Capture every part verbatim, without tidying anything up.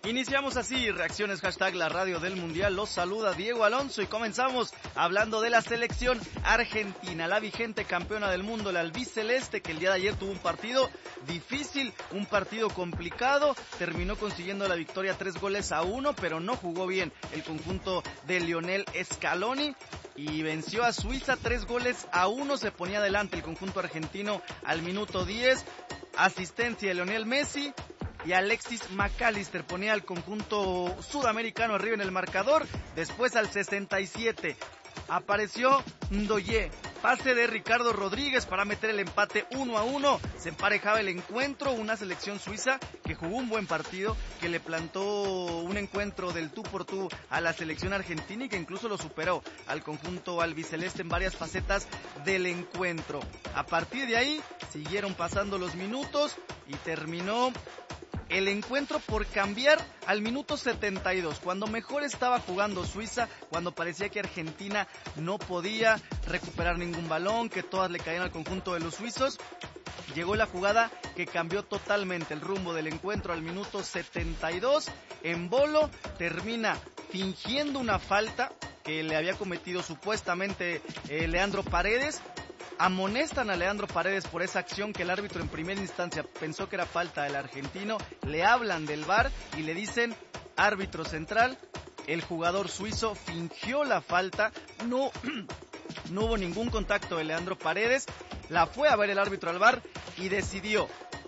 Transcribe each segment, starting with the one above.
Iniciamos así, reacciones hashtag la radio del mundial, los saluda Diego Alonso y comenzamos hablando de la selección argentina, la vigente campeona del mundo, la albiceleste, que el día de ayer tuvo un partido difícil, un partido complicado, terminó consiguiendo la victoria tres goles a uno, pero no jugó bien el conjunto de Lionel Scaloni y venció a Suiza tres goles a uno, se ponía adelante el conjunto argentino al minuto diez, asistencia de Lionel Messi, y Alexis McAllister ponía al conjunto sudamericano arriba en el marcador. Después al sesenta y siete apareció Ndoye, pase de Ricardo Rodríguez para meter el empate uno a uno. Se emparejaba el encuentro, una selección suiza que jugó un buen partido, que le plantó un encuentro del tú por tú a la selección argentina y que incluso lo superó al conjunto albiceleste en varias facetas del encuentro. A partir de ahí siguieron pasando los minutos y terminó el encuentro por cambiar al minuto setenta y dos, cuando mejor estaba jugando Suiza, cuando parecía que Argentina no podía recuperar ningún balón, que todas le caían al conjunto de los suizos. Llegó la jugada que cambió totalmente el rumbo del encuentro al minuto setenta y dos. Embolo termina fingiendo una falta que le había cometido supuestamente eh, Leandro Paredes. Amonestan a Leandro Paredes por esa acción que el árbitro en primera instancia pensó que era falta del argentino, le hablan del V A R y le dicen: árbitro central, el jugador suizo fingió la falta, no, no hubo ningún contacto de Leandro Paredes, la fue a ver el árbitro al V A R y decidió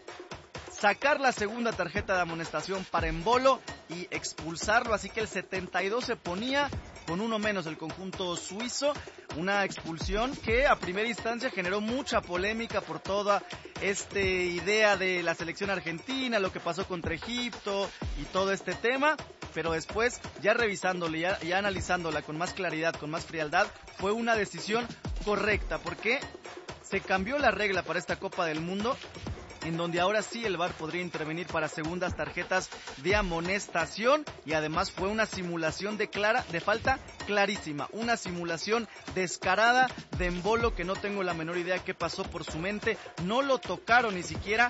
sacar la segunda tarjeta de amonestación para Embolo y expulsarlo, así que el setenta y dos se ponía con uno menos el conjunto suizo, una expulsión que a primera instancia generó mucha polémica por toda esta idea de la selección argentina, lo que pasó contra Egipto y todo este tema, pero después, ya revisándole, ya, ya analizándola con más claridad, con más frialdad, fue una decisión correcta, porque se cambió la regla para esta Copa del Mundo, en donde ahora sí el V A R podría intervenir para segundas tarjetas de amonestación, y además fue una simulación de clara, de falta clarísima, una simulación descarada de Embolo, que no tengo la menor idea qué pasó por su mente, no lo tocaron ni siquiera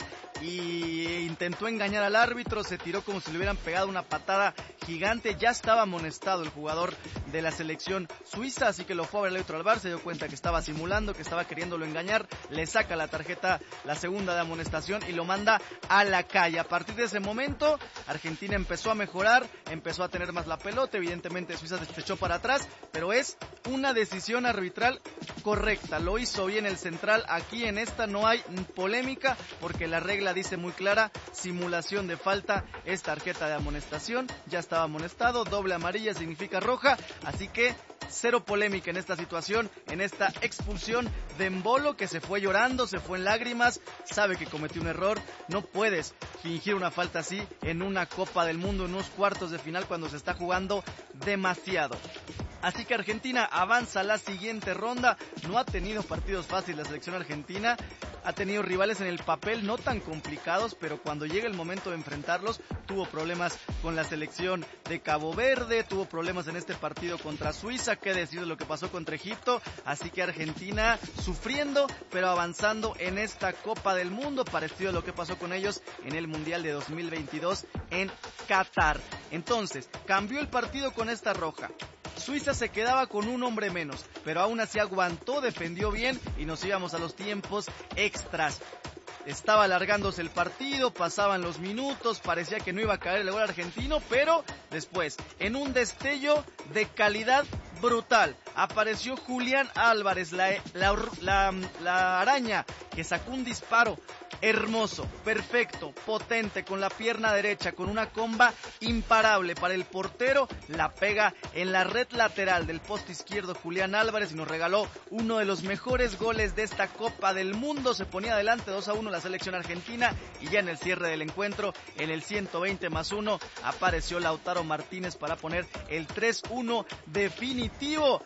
y intentó engañar al árbitro, se tiró como si le hubieran pegado una patada gigante, ya estaba amonestado el jugador de la selección suiza, así que lo fue a ver el árbitro al V A R, se dio cuenta que estaba simulando, que estaba queriéndolo engañar, le saca la tarjeta, la segunda de amonestación, y lo manda a la calle. A partir de ese momento, Argentina empezó a mejorar, empezó a tener más la pelota, evidentemente Suiza despechó para atrás, pero es una decisión arbitral correcta, lo hizo bien el central, aquí en esta no hay polémica, porque la regla dice muy clara, simulación de falta es tarjeta de amonestación, ya estaba amonestado, doble amarilla significa roja, así que cero polémica en esta situación, en esta expulsión de Embolo, que se fue llorando, se fue en lágrimas, sabe que cometió un error, no puedes fingir una falta así en una Copa del Mundo, en unos cuartos de final cuando se está jugando demasiado. Así que Argentina avanza a la siguiente ronda, no ha tenido partidos fáciles la selección argentina, ha tenido rivales en el papel no tan complicados, pero cuando llega el momento de enfrentarlos, tuvo problemas con la selección de Cabo Verde, tuvo problemas en este partido contra Suiza, qué decir de lo que pasó contra Egipto, así que Argentina sufriendo, pero avanzando en esta Copa del Mundo, parecido a lo que pasó con ellos en el Mundial de dos mil veintidós en Qatar. Entonces, cambió el partido con esta roja. Suiza se quedaba con un hombre menos, pero aún así aguantó, defendió bien y nos íbamos a los tiempos extras. Estaba alargándose el partido, pasaban los minutos, parecía que no iba a caer el gol argentino, pero después, en un destello de calidad brutal, apareció Julián Álvarez, la, la, la, la araña, que sacó un disparo hermoso, perfecto, potente, con la pierna derecha, con una comba imparable para el portero, la pega en la red lateral del poste izquierdo Julián Álvarez y nos regaló uno de los mejores goles de esta Copa del Mundo. Se ponía adelante dos a uno la selección argentina y ya en el cierre del encuentro, en el ciento veinte más uno, apareció Lautaro Martínez para poner el tres uno definitivo.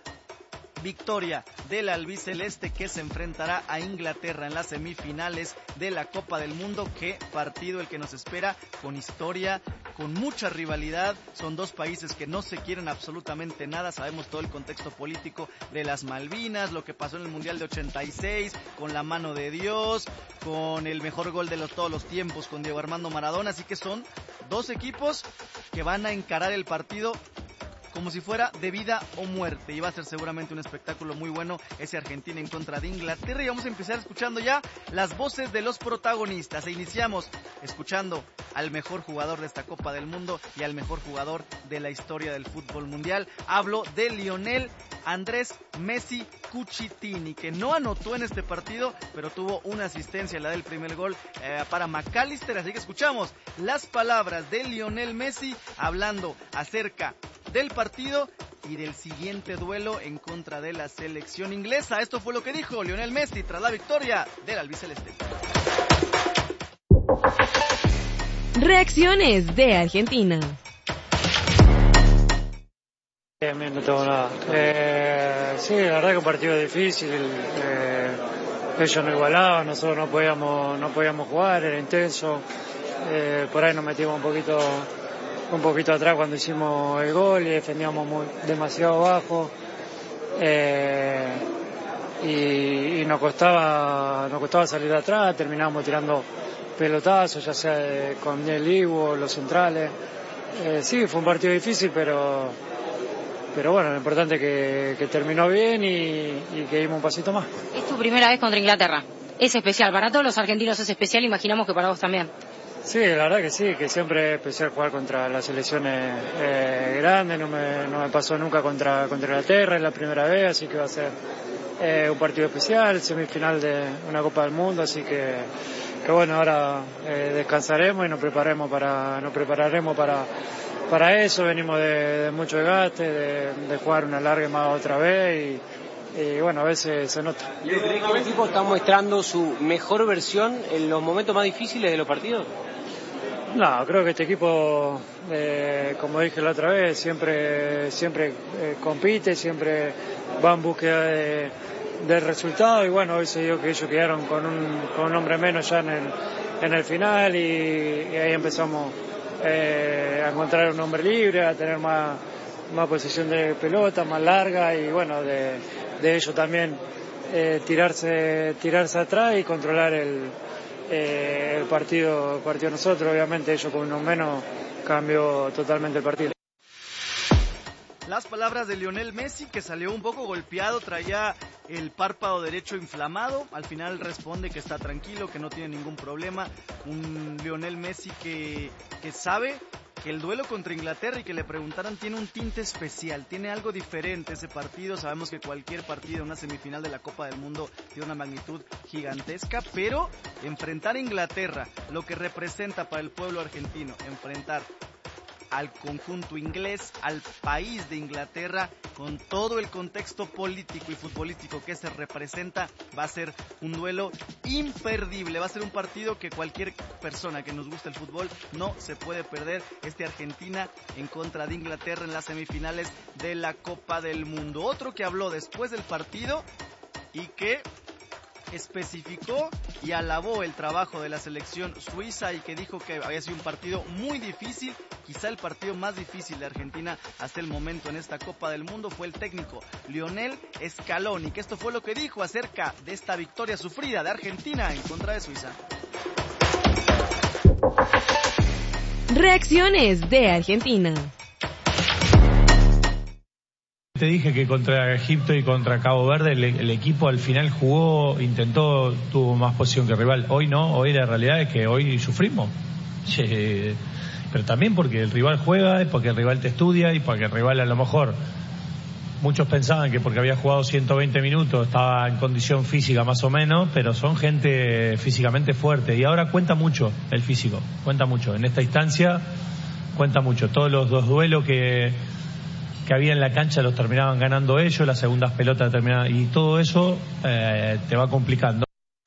Victoria del albiceleste, que se enfrentará a Inglaterra en las semifinales de la Copa del Mundo. Qué partido el que nos espera, con historia, con mucha rivalidad. Son dos países que no se quieren absolutamente nada. Sabemos todo el contexto político de las Malvinas, lo que pasó en el Mundial de ochenta y seis, con la mano de Dios, con el mejor gol de los, todos los tiempos, con Diego Armando Maradona. Así que son Dos equipos que van a encarar el partido como si fuera de vida o muerte. Y va a ser seguramente un espectáculo muy bueno ese Argentina en contra de Inglaterra. Y vamos a empezar escuchando ya las voces de los protagonistas. E iniciamos escuchando al mejor jugador de esta Copa del Mundo y al mejor jugador de la historia del fútbol mundial. Hablo de Lionel Andrés Messi Cucitini, que no anotó en este partido, pero tuvo una asistencia, la del primer gol eh, para McAllister. Así que escuchamos las palabras de Lionel Messi hablando acerca del partido y del siguiente duelo en contra de la selección inglesa. Esto fue lo que dijo Lionel Messi tras la victoria del albiceleste. Reacciones de Argentina. Bien, bien, no tengo nada. Eh, sí, la verdad que un partido difícil. Eh, ellos no igualaban, nosotros no podíamos, no podíamos jugar, era intenso. Eh, por ahí nos metimos un poquito, un poquito atrás cuando hicimos el gol y defendíamos muy, demasiado bajo. Eh, y, y nos costaba, nos costaba salir de atrás, terminábamos tirando pelotazos, ya sea de, con el Ivo, los centrales. Eh, sí, fue un partido difícil, pero pero bueno, lo importante es que, que terminó bien y, y que dimos un pasito más. Es tu primera vez contra Inglaterra. Es especial, para todos los argentinos es especial, imaginamos que para vos también. Sí, la verdad que sí, que siempre es especial jugar contra las selecciones eh, grandes, no me, no me pasó nunca contra, contra Inglaterra, es la primera vez, así que va a ser eh, un partido especial, semifinal de una Copa del Mundo, así que, que bueno, ahora eh, descansaremos y nos prepararemos para, nos prepararemos para, para eso, venimos de, de mucho desgaste, de, de jugar una larga más otra vez y, y bueno, a veces se nota. ¿Cree que el equipo está mostrando su mejor versión en los momentos más difíciles de los partidos? No, creo que este equipo, eh, como dije la otra vez, siempre siempre eh, compite, siempre va en búsqueda de, del resultado y bueno, hoy se dio que ellos quedaron con un, con un hombre menos ya en el, en el final y, y ahí empezamos eh, a encontrar un hombre libre, a tener más, más posesión de pelota, más larga y bueno, de, de ellos también eh, tirarse, tirarse atrás y controlar el Eh, el partido, el partido nosotros, obviamente ellos con uno menos cambió totalmente el partido. Las palabras de Lionel Messi, que salió un poco golpeado, traía el párpado derecho inflamado, al final responde que está tranquilo, que no tiene ningún problema. Un Lionel Messi que, que sabe que el duelo contra Inglaterra y que le preguntaran tiene un tinte especial, tiene algo diferente ese partido. Sabemos que cualquier partido en una semifinal de la Copa del Mundo tiene una magnitud gigantesca, pero enfrentar a Inglaterra, lo que representa para el pueblo argentino, enfrentar al conjunto inglés, al país de Inglaterra, con todo el contexto político y futbolístico que se representa, va a ser un duelo imperdible, va a ser un partido que cualquier persona que nos guste el fútbol no se puede perder. Este Argentina en contra de Inglaterra en las semifinales de la Copa del Mundo. Otro que habló después del partido y que especificó y alabó el trabajo de la selección suiza y que dijo que había sido un partido muy difícil, quizá el partido más difícil de Argentina hasta el momento en esta Copa del Mundo, fue el técnico Lionel Scaloni, que esto fue lo que dijo acerca de esta victoria sufrida de Argentina en contra de Suiza. Reacciones de Argentina. Te dije que contra Egipto y contra Cabo Verde el, el equipo al final jugó, intentó, tuvo más posición que el rival. Hoy no, hoy la realidad es que hoy sufrimos. Eh, pero también porque el rival juega, porque el rival te estudia y porque el rival a lo mejor, muchos pensaban que porque había jugado ciento veinte minutos estaba en condición física más o menos, pero son gente físicamente fuerte y ahora cuenta mucho el físico, cuenta mucho. En esta instancia cuenta mucho. Todos los dos duelos que... que había en la cancha los terminaban ganando ellos, las segundas pelotas terminaban, y todo eso eh, te va complicando.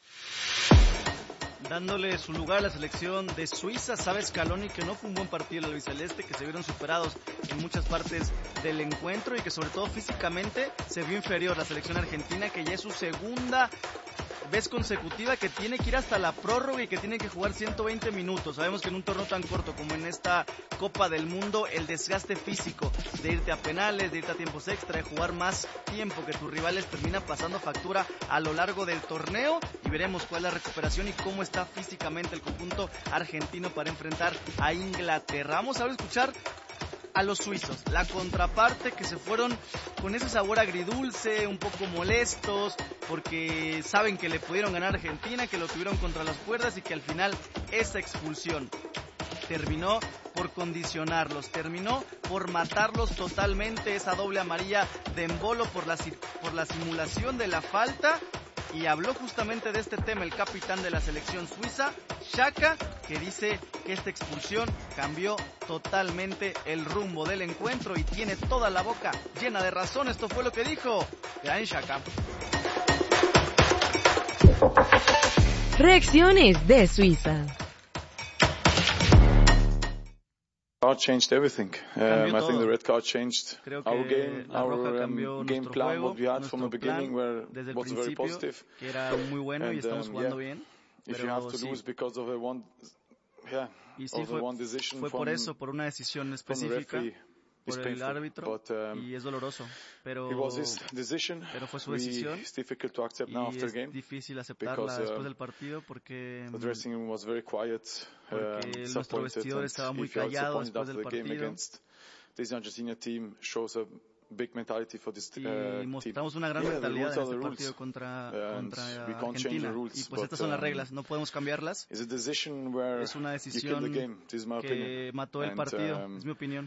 Dándole su lugar a la selección de Suiza, sabe Scaloni que no fue un buen partido el albiceleste, que se vieron superados en muchas partes del encuentro y que sobre todo físicamente se vio inferior la selección argentina, que ya es su segunda vez consecutiva que tiene que ir hasta la prórroga y que tiene que jugar ciento veinte minutos. Sabemos que en un torneo tan corto como en esta Copa del Mundo, el desgaste físico de irte a penales, de irte a tiempos extra, de jugar más tiempo que tus rivales termina pasando factura a lo largo del torneo, y veremos cuál es la recuperación y cómo está físicamente el conjunto argentino para enfrentar a Inglaterra. Vamos a escuchar a los suizos, la contraparte, que se fueron con ese sabor agridulce, un poco molestos, porque saben que le pudieron ganar a Argentina, que lo tuvieron contra las cuerdas y que al final esa expulsión terminó por condicionarlos, terminó por matarlos totalmente, esa doble amarilla de Embolo por la, por la simulación de la falta. Y habló justamente de este tema el capitán de la selección suiza, Xhaka, que dice que esta expulsión cambió totalmente el rumbo del encuentro y tiene toda la boca llena de razón. Esto fue lo que dijo Granit Xhaka. Reacciones de Suiza. Card changed everything. Um, I think the red card changed Creo que our game, la roja our cambió um, nuestro game plan, juego, what we had from the nuestro beginning, plan where desde el was very principio, positive. que era muy bueno and, y estamos um, jugando yeah, bien. If Pero you have to sí. lose because of a one, yeah, Y sí, of fue, a one decision fue from, por eso, por una decisión from the específica, referee, it's por el painful. árbitro, But, um, y es doloroso, pero, it was his decision. pero fue su We, decisión, it's difficult to accept now y after es the game. difícil aceptarla because, después um, del partido porque, The dressing room was very quiet, porque um, nuestro disappointed, vestidor and estaba muy if you are callado disappointed después after del the game partido. against this Argentina team shows a big mentality for this Y uh, mostramos team. una gran Yeah, the mentalidad rules en are the este rules. partido contra, And contra we can't change Argentina. the rules, Y pues but, estas son las um, reglas, no podemos cambiarlas. It's a decision where Es una you kill decisión the game. This is my que opinion. mató el And, partido, um, es mi opinión.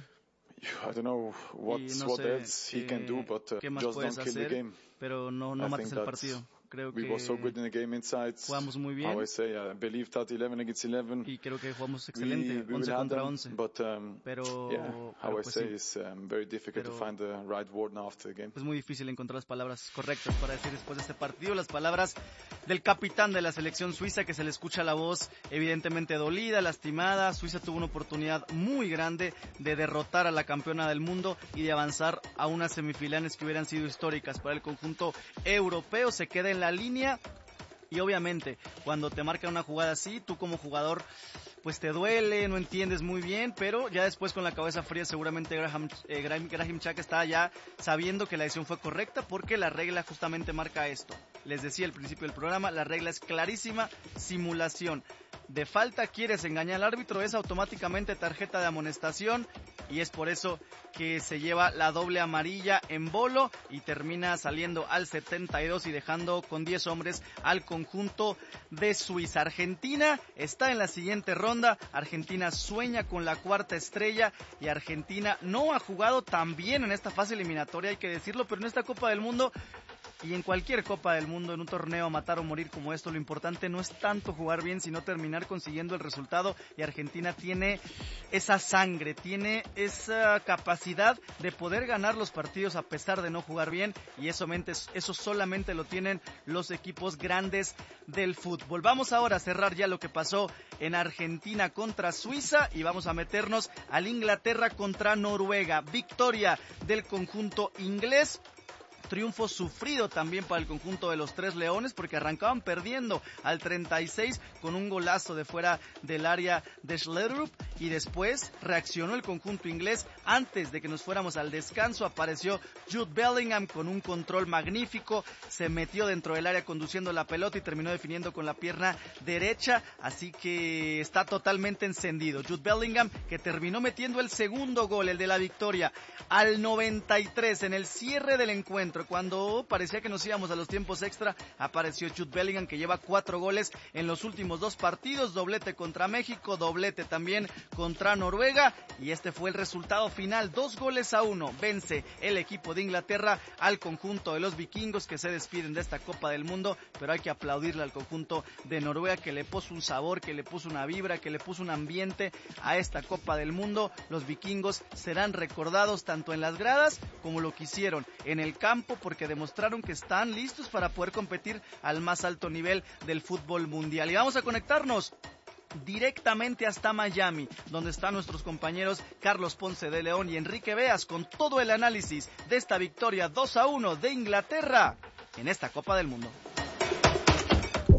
I don't know what's, Y no what sé else he qué- can do, but uh, qué más just puedes don't kill the hacer, game. pero no, no I mates think el that partido. Creo We que were so good in the game inside. jugamos muy bien. How I say, I believe that eleven against eleven. Y creo que jugamos We, excelente, we will once have contra them, once. but um, Pero, yeah, how pero I pues say, sí, it's um, very difficult Pero- to find the right word now after the game. es muy difícil encontrar las palabras correctas para decir después de este partido. Las palabras del capitán de la selección suiza, que se le escucha la voz evidentemente dolida, lastimada. Suiza tuvo una oportunidad muy grande de derrotar a la campeona del mundo y de avanzar a unas semifinales que hubieran sido históricas para el conjunto europeo. Se queda en la línea. Y obviamente, cuando te marcan una jugada así, tú como jugador, pues te duele, no entiendes muy bien, pero ya después con la cabeza fría seguramente Graham, eh, Graham, Graham Xhaka está ya sabiendo que la decisión fue correcta, porque la regla justamente marca esto. Les decía al principio del programa, la regla es clarísima: simulación de falta, quieres engañar al árbitro, es automáticamente tarjeta de amonestación, y es por eso que se lleva la doble amarilla Embolo y termina saliendo al setenta y dos y dejando con diez hombres al conjunto de Suiza. Argentina está en la siguiente ronda. Argentina sueña con la cuarta estrella y Argentina no ha jugado tan bien en esta fase eliminatoria, hay que decirlo, pero en esta Copa del Mundo y en cualquier Copa del Mundo, en un torneo a matar o morir como esto, lo importante no es tanto jugar bien, sino terminar consiguiendo el resultado, y Argentina tiene esa sangre, tiene esa capacidad de poder ganar los partidos a pesar de no jugar bien, y eso, eso solamente lo tienen los equipos grandes del fútbol. Vamos ahora a cerrar ya lo que pasó en Argentina contra Suiza y vamos a meternos al Inglaterra contra Noruega. Victoria del conjunto inglés. Triunfo sufrido también para el conjunto de los Tres Leones, porque arrancaban perdiendo al treinta y seis con un golazo de fuera del área de Schlotterbeck, y después reaccionó el conjunto inglés. Antes de que nos fuéramos al descanso, apareció Jude Bellingham con un control magnífico, se metió dentro del área conduciendo la pelota y terminó definiendo con la pierna derecha, así que está totalmente encendido Jude Bellingham, que terminó metiendo el segundo gol, el de la victoria, al noventa y tres, en el cierre del encuentro. Cuando parecía que nos íbamos a los tiempos extra, apareció Jude Bellingham, que lleva cuatro goles en los últimos dos partidos, doblete contra México, doblete también contra Noruega, y este fue el resultado final, dos goles a uno, vence el equipo de Inglaterra al conjunto de los vikingos, que se despiden de esta Copa del Mundo, pero hay que aplaudirle al conjunto de Noruega, que le puso un sabor, que le puso una vibra, que le puso un ambiente a esta Copa del Mundo. Los vikingos serán recordados tanto en las gradas como lo que hicieron en el campo, porque demostraron que están listos para poder competir al más alto nivel del fútbol mundial. Y vamos a conectarnos directamente hasta Miami, donde están nuestros compañeros Carlos Ponce de León y Enrique Beas con todo el análisis de esta victoria dos a uno de Inglaterra en esta Copa del Mundo.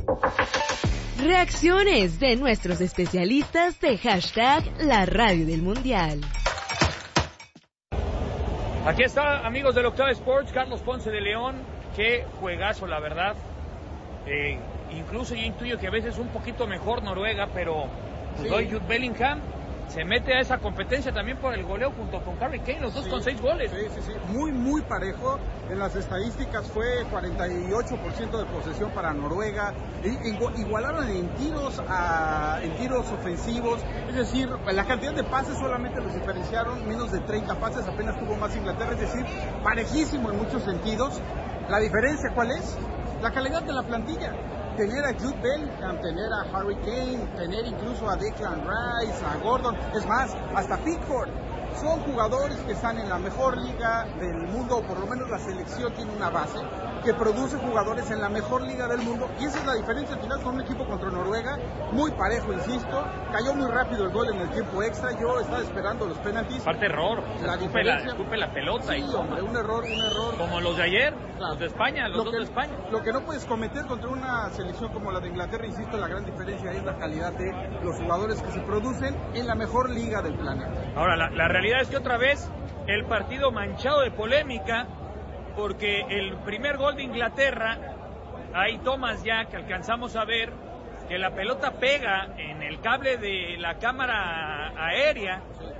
Reacciones de nuestros especialistas de hashtag La Radio del Mundial. Aquí está, amigos del Octava Sports, Carlos Ponce de León. Qué juegazo, la verdad. Eh, incluso yo intuyo que a veces un poquito mejor Noruega, pero sí. Hoy Jude Bellingham se mete a esa competencia también por el goleo junto con Harry Kane, los dos sí, con seis goles. Sí, sí, sí, muy, muy parejo. En las estadísticas fue cuarenta y ocho por ciento de posesión para Noruega. Igualaron en tiros, a, en tiros ofensivos. Es decir, la cantidad de pases solamente los diferenciaron, menos de treinta pases, apenas tuvo más Inglaterra. Es decir, parejísimo en muchos sentidos. La diferencia, ¿cuál es? La calidad de la plantilla. Tener a Jude Bellingham, tener a Harry Kane, tener incluso a Declan Rice, a Gordon, es más, hasta Pickford. Son jugadores que están en la mejor liga del mundo, o por lo menos la selección tiene una base que produce jugadores en la mejor liga del mundo, y esa es la diferencia al final con un equipo contra Noruega, muy parejo, insisto, cayó muy rápido el gol en el tiempo extra, yo estaba esperando los penaltis. Parte error, la escupe, la, escupe la pelota. Sí, y hombre, un error, un error. Como los de ayer, claro. Los de España, los lo dos que, de España. Lo que no puedes cometer contra una selección como la de Inglaterra, insisto, la gran diferencia es la calidad de los jugadores que se producen en la mejor liga del planeta. Ahora, la, la realidad es que otra vez el partido manchado de polémica, porque el primer gol de Inglaterra, hay tomas ya que alcanzamos a ver que la pelota pega en el cable de la cámara aérea,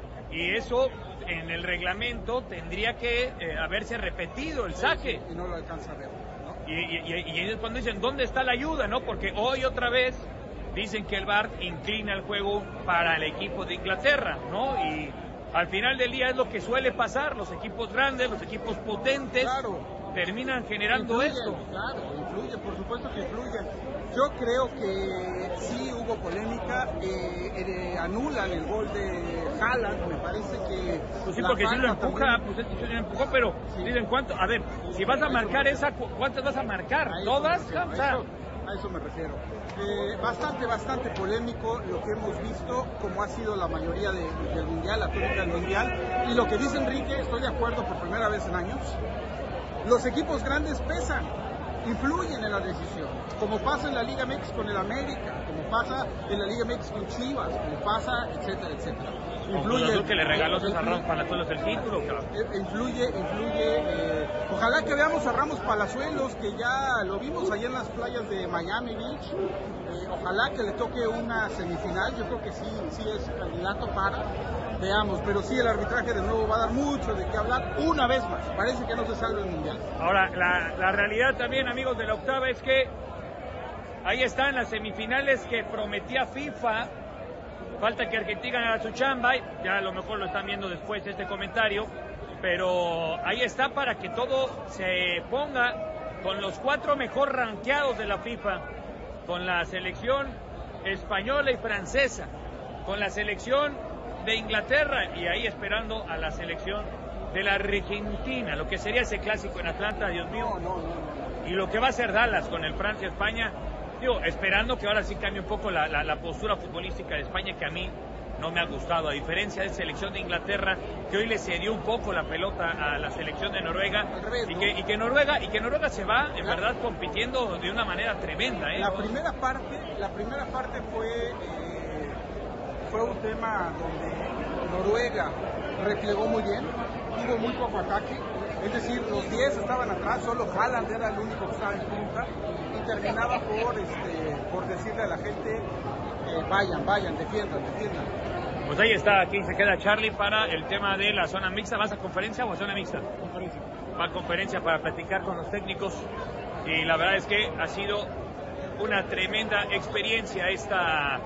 y eso en el reglamento tendría que eh, haberse repetido el saque. Y no lo alcanza a ver, ¿no? Y, y, y, y es cuando dicen, ¿dónde está la ayuda? ¿No? Porque hoy otra vez dicen que el V A R inclina el juego para el equipo de Inglaterra, ¿no? Y al final del día es lo que suele pasar, los equipos grandes, los equipos potentes, claro, terminan generando influyen, esto. Claro, influye, por supuesto que influye. Yo creo que sí hubo polémica, eh, eh, anulan el gol de Haaland, me parece que... Pues sí, porque si lo empuja, también... pues sí lo empujó, pero sí. Dicen cuánto, a ver, si vas a marcar esa, ¿cuántas vas a marcar? A ¿Todas? A eso, a eso me refiero. Eh, bastante, bastante polémico lo que hemos visto, como ha sido la mayoría de, del Mundial, la tónica del Mundial, y lo que dice Enrique, estoy de acuerdo por primera vez en años, los equipos grandes pesan, influyen en la decisión, como pasa en la Liga M X con el América, como pasa en la Liga M X con Chivas, como pasa, etcétera, etcétera. Influye, que le regaló César Ramos Palazuelos el título, claro. Influye, influye. Eh, ojalá que veamos a Ramos Palazuelos, que ya lo vimos allá en las playas de Miami Beach. Eh, ojalá que le toque una semifinal. Yo creo que sí, sí es candidato para. Veamos, pero sí el arbitraje de nuevo va a dar mucho de qué hablar una vez más. Parece que no se salve el Mundial. Ahora, la, la realidad también, amigos de la octava, es que ahí están las semifinales que prometía FIFA. Falta que Argentina haga su chamba, ya a lo mejor lo están viendo después de este comentario, pero ahí está para que todo se ponga con los cuatro mejor rankeados de la FIFA, con la selección española y francesa, con la selección de Inglaterra y ahí esperando a la selección de la Argentina, lo que sería ese clásico en Atlanta, Dios mío, no, no, no. Y lo que va a ser Dallas con el Francia-España. Digo, esperando que ahora sí cambie un poco la, la, la postura futbolística de España, que a mí no me ha gustado, a diferencia de selección de Inglaterra, que hoy le cedió un poco la pelota a la selección de Noruega, revés, y, que, y que Noruega y que Noruega se va, en verdad, compitiendo de una manera tremenda. ¿eh? La primera parte, la primera parte fue, eh, fue un tema donde Noruega replegó muy bien, tuvo muy poco ataque, es decir, los diez estaban atrás, solo Haaland era el único que estaba en punta, y terminaba por, este, por decirle a la gente, eh, vayan, vayan, defiendan, defiendan. Pues ahí está, aquí se queda Charlie para el tema de la zona mixta. ¿Vas a conferencia o a zona mixta? Conferencia. Va a conferencia para platicar con los técnicos, y la verdad es que ha sido una tremenda experiencia esta...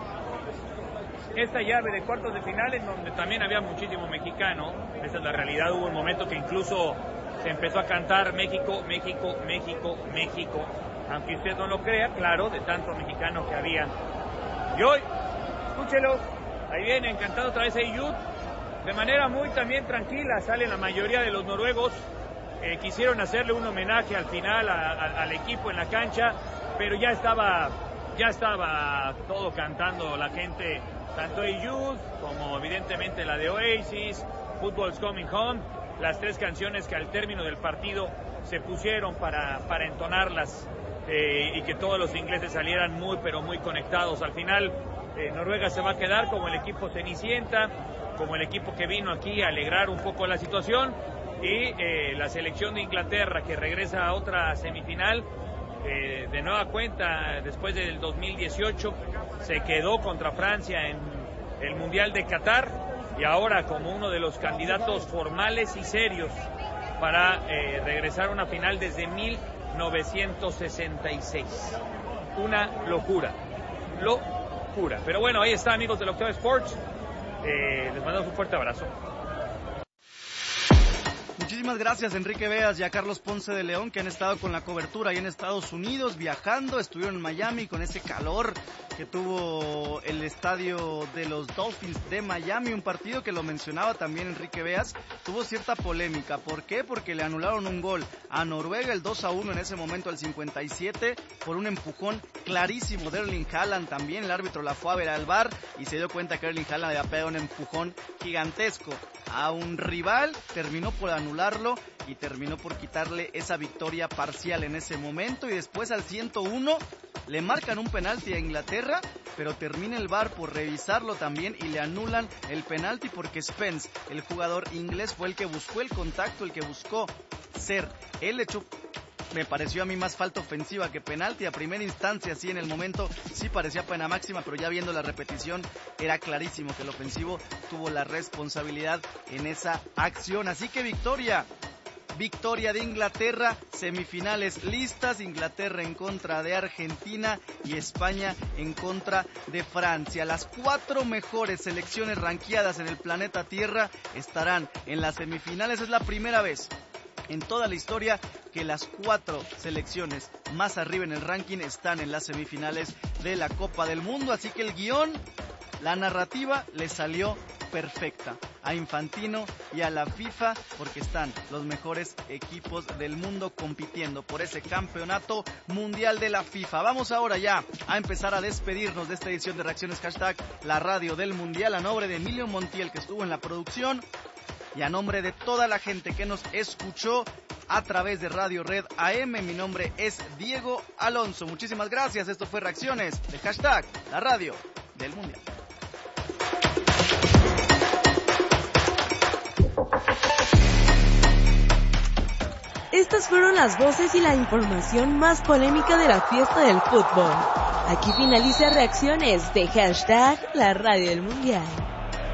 esta llave de cuartos de final, en donde también había muchísimo mexicano. Esa es la realidad. Hubo un momento que incluso se empezó a cantar México, México, México, México, aunque usted no lo crea, claro, de tanto mexicano que había. Y hoy, escúchelo, ahí viene, encantado otra vez Ayud, de manera muy también tranquila, salen la mayoría de los noruegos, eh, quisieron hacerle un homenaje al final a, a, al equipo en la cancha, pero ya estaba, ya estaba todo cantando la gente, tanto Ayud como evidentemente la de Oasis, Football's Coming Home, las tres canciones que al término del partido se pusieron para, para entonarlas eh, y que todos los ingleses salieran muy pero muy conectados. Al final eh, Noruega se va a quedar como el equipo cenicienta, como el equipo que vino aquí a alegrar un poco la situación, y eh, la selección de Inglaterra, que regresa a otra semifinal eh, de nueva cuenta después del dos mil dieciocho, se quedó contra Francia en el Mundial de Qatar, y ahora como uno de los candidatos formales y serios para eh, regresar a una final desde mil novecientos sesenta y seis. Una locura, locura. Pero bueno, ahí está, amigos del Octavo Sports. Eh, les mandamos un fuerte abrazo. Muchísimas gracias, Enrique Beas y a Carlos Ponce de León, que han estado con la cobertura ahí en Estados Unidos, viajando, estuvieron en Miami con ese calor que tuvo el estadio de los Dolphins de Miami, un partido que lo mencionaba también Enrique Beas, tuvo cierta polémica. ¿Por qué? Porque le anularon un gol a Noruega, el dos a uno en ese momento al cincuenta y siete, por un empujón clarísimo de Erling Haaland también. El árbitro la fue a ver al V A R y se dio cuenta que Erling Haaland había pegado un empujón gigantesco a un rival, terminó por anularlo y terminó por quitarle esa victoria parcial en ese momento, y después al ciento uno le marcan un penalti a Inglaterra, pero termina el V A R por revisarlo también y le anulan el penalti porque Spence, el jugador inglés, fue el que buscó el contacto, el que buscó ser el hecho. Me pareció a mí más falta ofensiva que penalti. A primera instancia, sí, en el momento sí parecía pena máxima, pero ya viendo la repetición era clarísimo que el ofensivo tuvo la responsabilidad en esa acción. Así que victoria, victoria de Inglaterra, semifinales listas, Inglaterra en contra de Argentina y España en contra de Francia. Las cuatro mejores selecciones rankeadas en el planeta Tierra estarán en las semifinales. Es la primera vez en toda la historia que las cuatro selecciones más arriba en el ranking están en las semifinales de la Copa del Mundo. Así que el guión, la narrativa le salió perfecta a Infantino y a la FIFA, porque están los mejores equipos del mundo compitiendo por ese campeonato mundial de la FIFA. Vamos ahora ya a empezar a despedirnos de esta edición de Reacciones Hashtag La Radio del Mundial, a nombre de Emilio Montiel, que estuvo en la producción, y a nombre de toda la gente que nos escuchó a través de Radio Red A M. Mi nombre es Diego Alonso. Muchísimas gracias. Esto fue Reacciones de Hashtag La Radio del Mundial. Estas fueron las voces y la información más polémica de la fiesta del fútbol. Aquí finaliza Reacciones de Hashtag La Radio del Mundial.